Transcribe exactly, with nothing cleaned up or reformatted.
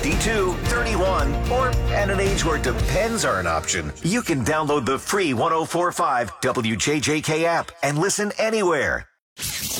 fifty-two, thirty-one, or at an age where depends are an option, you can download the free one oh four point five W J J K app and listen anywhere.